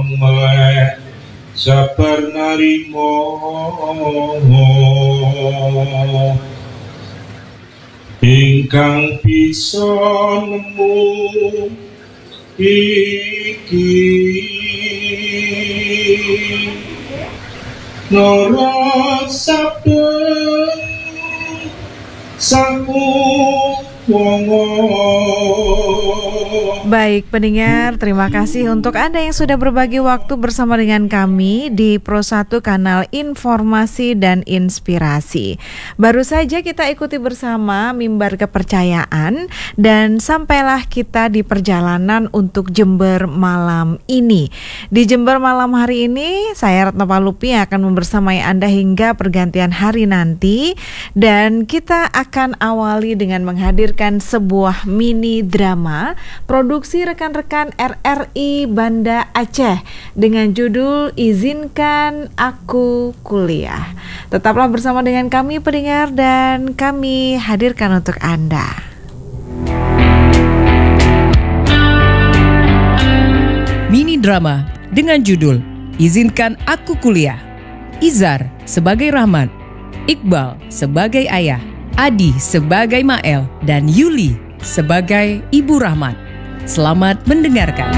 meleh sabar narimo ingkang bisa nemu iki nara saben saku wongo. Baik pendengar, terima kasih untuk Anda yang sudah berbagi waktu bersama dengan kami di Pro 1 Kanal Informasi dan Inspirasi. Baru saja kita ikuti bersama mimbar kepercayaan dan sampailah kita di perjalanan untuk Jember malam ini. Di Jember malam hari ini, saya Ratna Palupi akan membersamai Anda hingga pergantian hari nanti, dan kita akan awali dengan menghadirkan sebuah mini drama produksi rekan-rekan RRI Banda Aceh dengan judul Izinkan Aku Kuliah. Tetaplah bersama dengan kami pendengar dan kami hadirkan untuk Anda. Mini drama dengan judul Izinkan Aku Kuliah. Izar sebagai Rahmat, Iqbal sebagai ayah, Adi sebagai Mael, dan Yuli sebagai Ibu Rahmat. Selamat mendengarkan.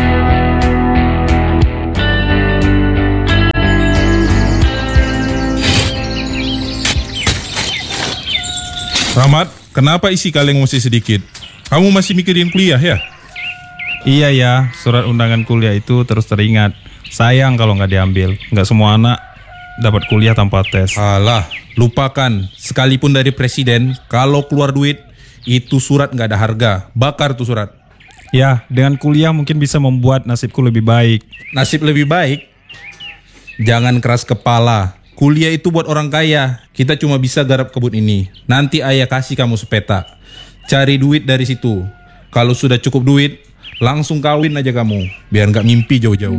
Rahmat, kenapa isi kaleng masih sedikit? Kamu masih mikirin kuliah ya? Iya ya, surat undangan kuliah itu terus teringat. Sayang kalau nggak diambil. Nggak semua anak dapat kuliah tanpa tes. Alah, lupakan. Sekalipun dari presiden, kalau keluar duit, itu surat nggak ada harga. Bakar tuh surat. Ya, dengan kuliah mungkin bisa membuat nasibku lebih baik. Nasib lebih baik? Jangan keras kepala. Kuliah itu buat orang kaya. Kita cuma bisa garap kebun ini. Nanti ayah kasih kamu sepeta. Cari duit dari situ. Kalau sudah cukup duit, langsung kawin aja kamu. Biar nggak mimpi jauh-jauh.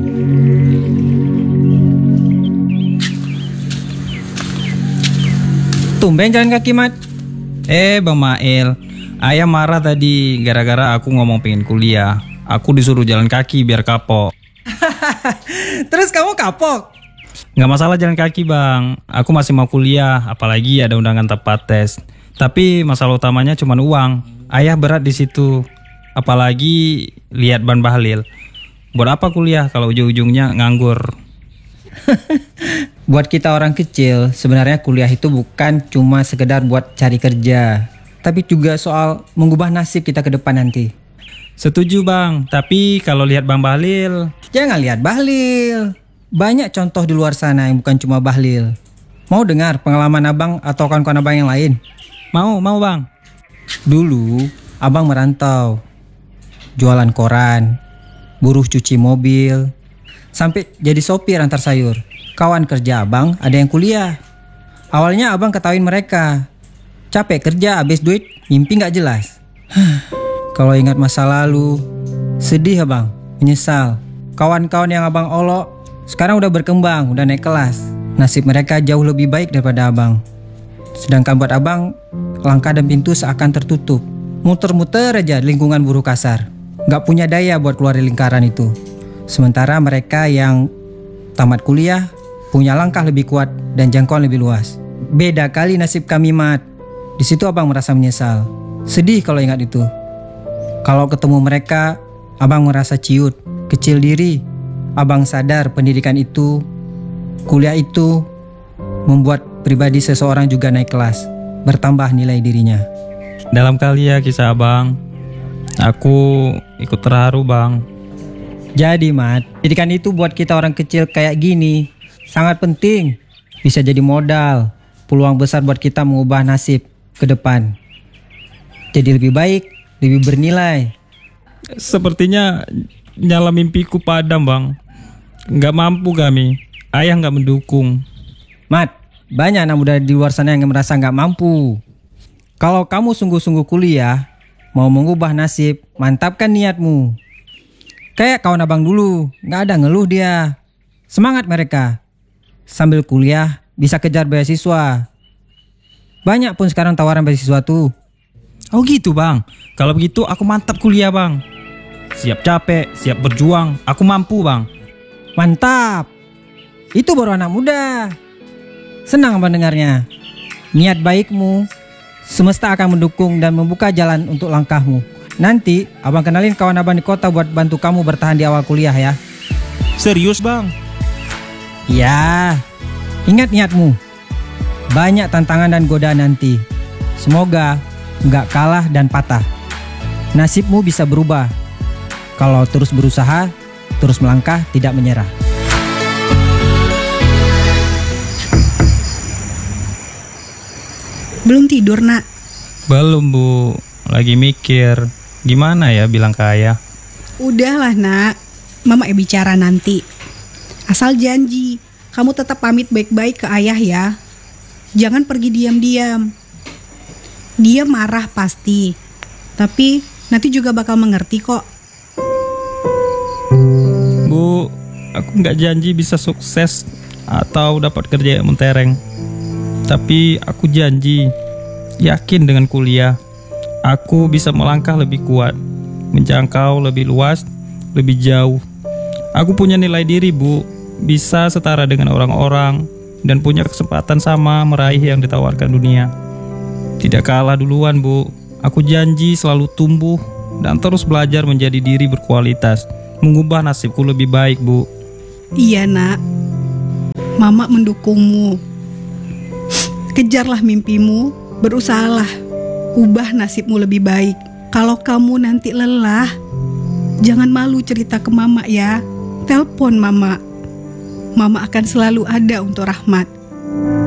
Tumben jalan kaki, Mat. Bang Mail, ayah marah tadi gara-gara aku ngomong pengen kuliah. Aku disuruh jalan kaki biar kapok. Terus kamu kapok? Nggak masalah jalan kaki, Bang. Aku masih mau kuliah, apalagi ada undangan tepat tes. Tapi masalah utamanya cuma uang. Ayah berat di situ. Apalagi lihat Ban Bahlil. Buat apa kuliah kalau ujung-ujungnya nganggur? Buat kita orang kecil, sebenarnya kuliah itu bukan cuma sekedar buat cari kerja, tapi juga soal mengubah nasib kita ke depan nanti. Setuju, Bang. Tapi kalau lihat Bang Bahlil, jangan lihat Bahlil. Banyak contoh di luar sana yang bukan cuma Bahlil. Mau dengar pengalaman Abang atau kawan-kawan Abang yang lain? Mau Bang. Dulu Abang merantau, jualan koran, buruh cuci mobil, sampai jadi sopir antar sayur. Kawan kerja Abang ada yang kuliah. Awalnya Abang ketawain mereka. Capek kerja habis duit, mimpi gak jelas. Kalau ingat masa lalu, sedih Abang, menyesal. Kawan-kawan yang Abang olok sekarang udah berkembang, udah naik kelas. Nasib mereka jauh lebih baik daripada Abang. Sedangkan buat Abang, langkah dan pintu seakan tertutup. Muter-muter aja di lingkungan buruh kasar. Gak punya daya buat keluar dari lingkaran itu. Sementara mereka yang tamat kuliah punya langkah lebih kuat dan jangkauan lebih luas. Beda kali nasib kami, Mat. Di situ Abang merasa menyesal. Sedih kalau ingat itu. Kalau ketemu mereka, Abang merasa ciut, kecil diri. Abang sadar pendidikan itu, kuliah itu membuat pribadi seseorang juga naik kelas, bertambah nilai dirinya. Dalam kali ya kisah Abang, aku ikut terharu, Bang. Jadi, Mat, pendidikan itu buat kita orang kecil kayak gini sangat penting. Bisa jadi modal, peluang besar buat kita mengubah nasib ke depan. Jadi lebih baik, lebih bernilai. Sepertinya nyala mimpiku padam, Bang. Nggak mampu kami. Ayah nggak mendukung. Mat, banyak anak muda di luar sana yang merasa nggak mampu. Kalau kamu sungguh-sungguh kuliah, mau mengubah nasib, mantapkan niatmu. Kayak kawan Abang dulu, nggak ada ngeluh dia. Semangat mereka. Sambil kuliah, bisa kejar beasiswa. Banyak pun sekarang tawaran beasiswa tuh. Oh gitu, Bang. Kalau begitu aku mantap kuliah, Bang. Siap capek, siap berjuang. Aku mampu, Bang. Mantap. Itu baru anak muda. Senang abang dengarnya. Niat baikmu, semesta akan mendukung dan membuka jalan untuk langkahmu. Nanti abang kenalin kawan abang di kota buat bantu kamu bertahan di awal kuliah ya. Serius bang? Ya, ingat niatmu. Banyak tantangan dan godaan nanti. Semoga nggak kalah dan patah. Nasibmu bisa berubah kalau terus berusaha, terus melangkah, tidak menyerah. Belum tidur, Nak? Belum Bu, lagi mikir gimana ya bilang ke ayah. Udahlah, Nak. Mama bicara nanti. Asal janji, kamu tetap pamit baik-baik ke ayah ya. Jangan pergi diam-diam. Dia marah pasti, tapi nanti juga bakal mengerti kok. Bu, aku nggak janji bisa sukses atau dapat kerja yang mentereng. Tapi aku janji, yakin dengan kuliah, aku bisa melangkah lebih kuat, menjangkau lebih luas, lebih jauh. Aku punya nilai diri, Bu, bisa setara dengan orang-orang dan punya kesempatan sama meraih yang ditawarkan dunia. Tidak kalah duluan, Bu. Aku janji selalu tumbuh dan terus belajar menjadi diri berkualitas, mengubah nasibku lebih baik, Bu. Iya, Nak. Mama mendukungmu. Kejarlah mimpimu, berusahalah, ubah nasibmu lebih baik. Kalau kamu nanti lelah, jangan malu cerita ke Mama ya. Telepon Mama. Mama akan selalu ada untuk Rahmat.